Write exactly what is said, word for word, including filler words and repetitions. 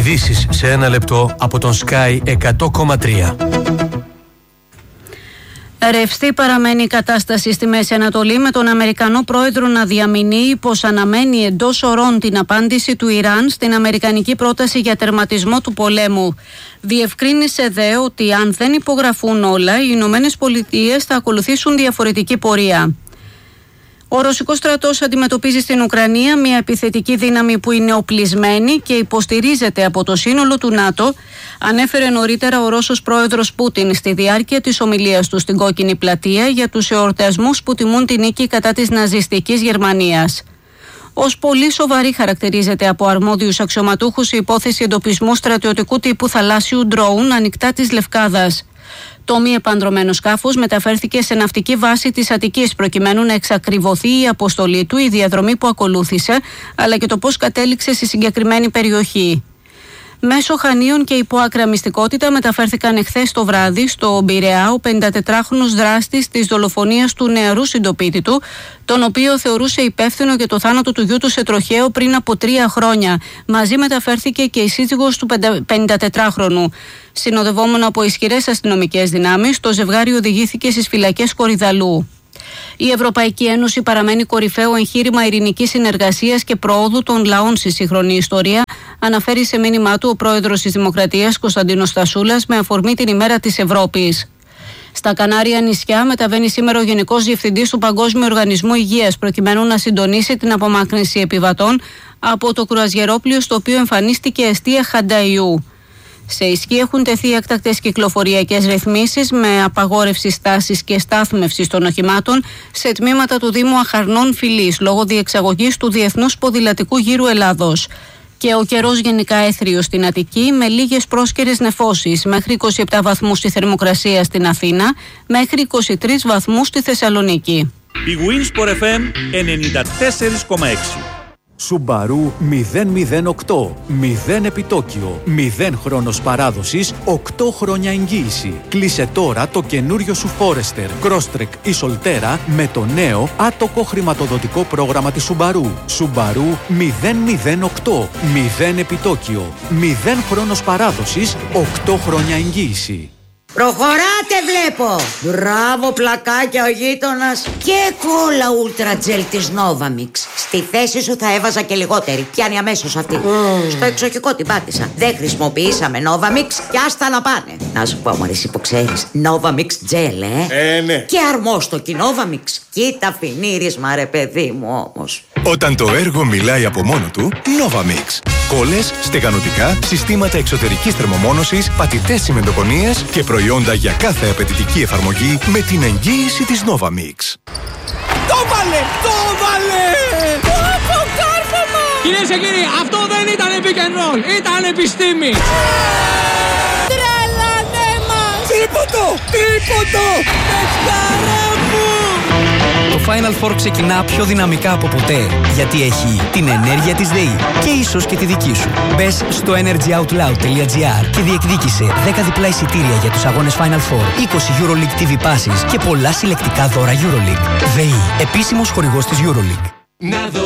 Ειδήσεις σε ένα λεπτό από τον Sky εκατό κόμμα τρία. Ρευστή παραμένει η κατάσταση στη Μέση Ανατολή, με τον Αμερικανό πρόεδρο να διαμηνύει πως αναμένει εντός ωρών την απάντηση του Ιράν στην αμερικανική πρόταση για τερματισμό του πολέμου. Διευκρίνησε δε ότι αν δεν υπογραφούν όλα, οι Ηνωμένες Πολιτείες θα ακολουθήσουν διαφορετική πορεία. Ο Ρωσικός στρατός αντιμετωπίζει στην Ουκρανία μια επιθετική δύναμη που είναι οπλισμένη και υποστηρίζεται από το σύνολο του ΝΑΤΟ, ανέφερε νωρίτερα ο Ρώσος πρόεδρος Πούτιν στη διάρκεια της ομιλίας του στην Κόκκινη Πλατεία για τους εορτασμούς που τιμούν την νίκη κατά της ναζιστικής Γερμανίας. Ως πολύ σοβαρή χαρακτηρίζεται από αρμόδιους αξιωματούχους η υπόθεση εντοπισμού στρατιωτικού τύπου θαλάσσιου ντρόουν ανοιχτά της Λευκάδας. Το μη επανδρωμένο σκάφος μεταφέρθηκε σε ναυτική βάση της Αττικής προκειμένου να εξακριβωθεί η αποστολή του, η διαδρομή που ακολούθησε, αλλά και το πώς κατέληξε στη συγκεκριμένη περιοχή. Μέσω Χανίων και υπό άκρα μυστικότητα μεταφέρθηκαν εχθές το βράδυ στο Πειραιά ο πενηντατετράχρονος δράστης της δολοφονίας του νεαρού συντοπίτη του, τον οποίο θεωρούσε υπεύθυνο για το θάνατο του γιού του σε τροχαίο πριν από τρία χρόνια. Μαζί μεταφέρθηκε και η σύζυγος του πενηντατετράχρονου. Συνοδευόμενο από ισχυρές αστυνομικές δυνάμεις, το ζευγάρι οδηγήθηκε στις φυλακές Κορυδαλού. Η Ευρωπαϊκή Ένωση παραμένει κορυφαίο εγχείρημα ειρηνικής συνεργασίας και προόδου των λαών στη σύγχρονη ιστορία, αναφέρει σε μήνυμά του ο πρόεδρος της Δημοκρατίας Κωνσταντίνος Στασούλας με αφορμή την ημέρα της Ευρώπης. Στα Κανάρια νησιά μεταβαίνει σήμερα ο Γενικός Διευθυντής του Παγκόσμιου Οργανισμού Υγείας προκειμένου να συντονίσει την απομάκρυνση επιβατών από το κρουαζιερόπλοιο στο οποίο εμφανίστηκε εστία χανταϊού. Σε ισχύ έχουν τεθεί έκτακτες κυκλοφοριακές ρυθμίσεις με απαγόρευση στάσης και στάθμευσης των οχημάτων σε τμήματα του Δήμου Αχαρνών Φυλής λόγω διεξαγωγής του Διεθνούς Ποδηλατικού Γύρου Ελλάδος. Και ο καιρός γενικά έθριος στην Αττική με λίγες πρόσκαιρες νεφώσεις, μέχρι είκοσι επτά βαθμούς η θερμοκρασία στην Αθήνα, μέχρι είκοσι τρεις βαθμούς στη Θεσσαλονίκη. Η Winsport εφ εμ ενενήντα τέσσερα κόμμα έξι. Subaru μηδέν μηδέν οκτώ. μηδέν επιτόκιο. μηδέν χρόνος παράδοσης. οκτώ χρόνια εγγύηση. Κλείσε τώρα το καινούριο σου Forester, Crosstrek ή Solterra με το νέο άτοκο χρηματοδοτικό πρόγραμμα της Subaru. Subaru μηδέν μηδέν οκτώ. μηδέν επιτόκιο. μηδέν χρόνος παράδοσης. οκτώ χρόνια εγγύηση. Προχωράτε βλέπω! Μπράβο πλακάκια ο γείτονας. Και κόλλα Ultra Gel της Novamix. Στη θέση σου θα έβαζα και λιγότερη. Πιάνει αμέσως αυτή. mm. Στο εξοχικό την πάτησα. Δεν χρησιμοποιήσαμε Novamix και άστα να πάνε. Να σου πω μωρή εσύ που ξέρεις, Novamix Gel ε Ε ναι. Και αρμόστοκι Novamix. Κοίτα φινίρισμα ρε παιδί μου όμως. Όταν το έργο μιλάει από μόνο του, Novamix. Κόλλες, στεγανοτικά, συστήματα εξωτερικής θερμομόνωσης, πατητές τσιμεντοκονίες και προϊόντα για κάθε απαιτητική εφαρμογή με την εγγύηση της Novamix. Το βάλε! Το βάλε! Πω κάρφωμα! Κυρίες και κύριοι, αυτό δεν ήταν pick and roll, ήταν επιστήμη! Τρελάνε μας! Τρίποντο! Τρίποντο! Πεσκαρά μου! Το Final Four ξεκινά πιο δυναμικά από ποτέ, γιατί έχει την ενέργεια της ΔΕΗ και ίσως και τη δική σου. Μπες στο energyoutloud τελεία gr και διεκδίκησε δέκα διπλά εισιτήρια για τους αγώνες Final Four, είκοσι EuroLeague τι βι Passes και πολλά συλλεκτικά δώρα EuroLeague. ΔΕΗ, επίσημος χορηγός της EuroLeague. Να δω